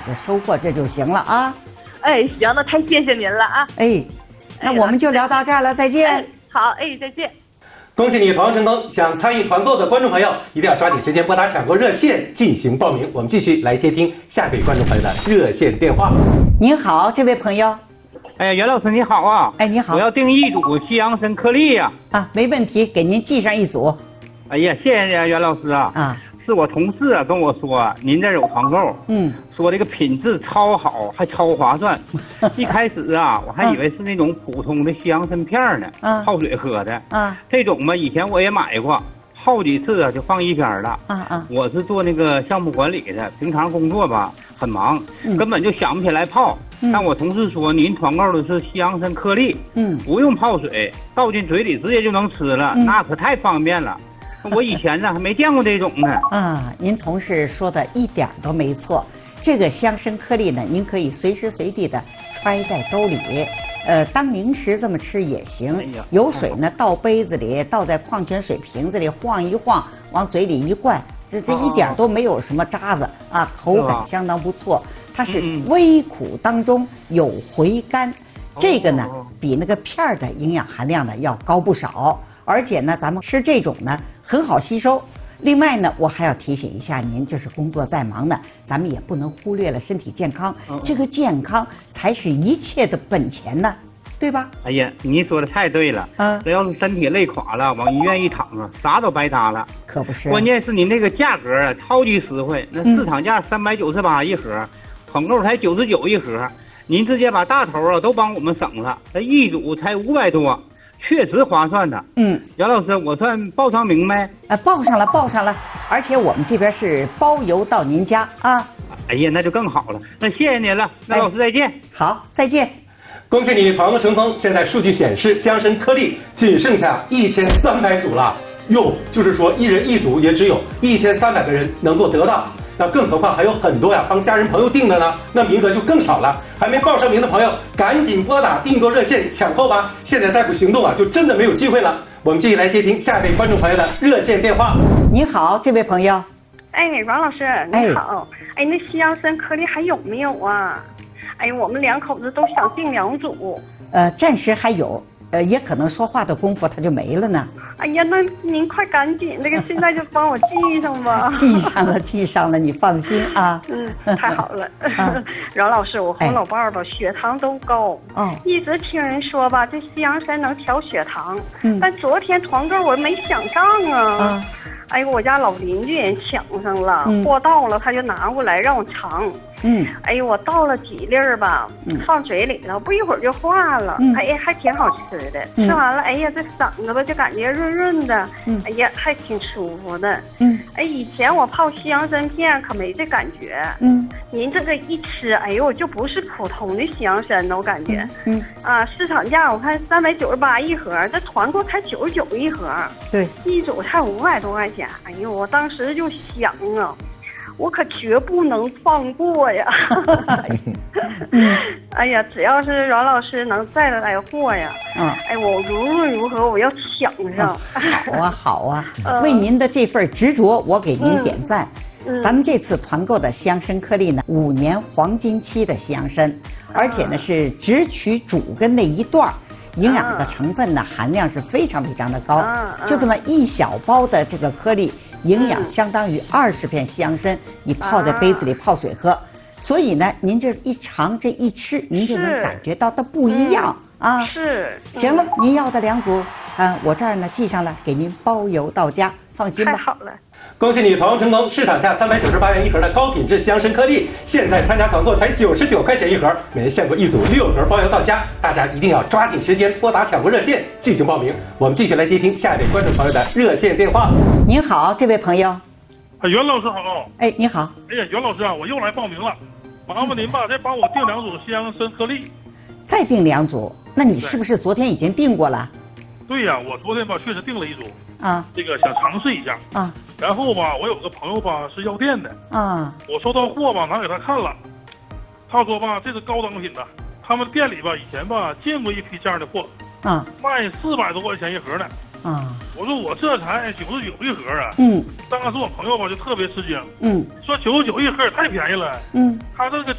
的收获，这就行了啊。 哎，行，那太谢谢您了啊。 哎，那我们就聊到这儿了，再见。 哎，好，哎，再见。 恭喜你团购成功！想参与团购的观众朋友，一定要抓紧时间拨打抢购热线进行报名。我们继续来接听下一位观众朋友的热线电话。 您好，这位朋友。 哎，袁老师你好啊！ 哎，你好， 我要订一组西洋参颗粒呀。 没问题，给您寄上一组。 哎呀，谢谢你，袁老师啊！是我同事跟我说您这有团购，说这个品质超好，还超划算。一开始我还以为是那种普通的西洋参片呢，泡水喝的。这种嘛，以前我也买过，好几次就放一边了。我是做那个项目管理的，平常工作吧很忙，根本就想不起来泡。但我同事说您团购的是西洋参颗粒，不用泡水，倒进嘴里直接就能吃了，那可太方便了。我以前呢还没见过这种呢。 您同事说的一点都没错。这个西洋参颗粒呢，您可以随时随地的揣在兜里，当零食这么吃也行。有水呢倒杯子里，倒在矿泉水瓶子里晃一晃，往嘴里一灌，这一点都没有什么渣子啊，口感相当不错。它是微苦当中有回甘，这个呢比那个片儿的营养含量呢要高不少。而且呢，咱们吃这种呢很好吸收。另外呢，我还要提醒一下您，就是工作再忙呢，咱们也不能忽略了身体健康。这个健康才是一切的本钱呢，对吧？ 哎呀，您说的太对了。这要是身体累垮了，往医院一躺啥都白搭了。 可不是。 关键是您这个价格超级实惠，那市场价398一盒，团购才99一盒，您直接把大头都帮我们省了，这一组才500多。确实划算的。袁老师，我算报上名没？ 报上了，而且我们这边是包邮到您家啊。 哎呀，那就更好了。那谢谢您了，那老师再见。 好，再见。 恭喜你团购成功！现在数据显示，西洋参颗粒仅剩下1300组了。哟，就是说一人一组也只有1300个人能够得到。那更何况还有很多帮家人朋友订的呢，那名额就更少了。还没报上名的朋友，赶紧拨打订购热线抢购吧！现在再不行动就真的没有机会了。我们继续来接听下一位观众朋友的热线电话。 你好，这位朋友。 哎，王老师，你好。哎，那西洋参颗粒还有没有啊？哎，我们2口子都想订2组。 暂时还有。也可能说话的功夫它就没了呢。 哎呀，那您快赶紧，那个现在就帮我记上吧。 记上了，你放心啊。 太好了。饶老师，我和老伴儿吧，血糖都高。一直听人说吧，这西洋参能调血糖。但昨天团购我没抢上啊。哎，我家老邻居也抢上了，货到了他就拿过来让我尝。哎呦，我倒了几粒儿吧，放嘴里头，不一会儿就化了。哎呀，还挺好吃的。吃完了，哎呀，这嗓子吧就感觉润润的。哎呀，还挺舒服的。哎，以前我泡西洋参片可没这感觉。您这个一吃，哎呦，就不是普通的西洋参了，我感觉。市场价我看398一盒，这团购才99一盒。 对， 一组才500多块钱。哎呦，我当时就想啊。我可绝不能放过呀！哎呀，只要是饶老师能再来货呀，哎，我无论如何我要抢上。 好啊，为您的这份执着，我给您点赞。咱们这次团购的西洋参颗粒呢，5年黄金期的西洋参，而且呢是只取主根那一段，营养的成分呢含量是非常非常的高。就这么一小包的这个颗粒。营养相当于20片西洋参，你泡在杯子里泡水喝，所以呢，您这一尝这一吃，您就能感觉到它不一样啊。 是， 行了，您要的2组，我这儿呢记上了，给您包邮到家，放心吧。 太好了。 恭喜你团购成功！市场价398元一盒的高品质西洋参颗粒，现在参加团购才99块钱一盒，每人限购1组6盒包邮到家。大家一定要抓紧时间拨打抢购热线进行报名。我们继续来接听下一位观众朋友的热线电话。 您好，这位朋友。 袁老师好。 哎，你好。 哎呀，袁老师我又来报名了，麻烦您吧，再帮我订2组西洋参颗粒。 再订2组？那你是不是昨天已经订过了？ 对呀，我昨天吧确实订了1组。这个想尝试一下。然后吧，我有个朋友吧是药店的。我收到货吧拿给他看了，他说吧这是高档品呐，他们店里吧以前吧见过一批这样的货，卖400多块钱一盒呢。我说我这才99一盒啊。当时我朋友吧就特别吃惊。说99一盒也太便宜了。他这个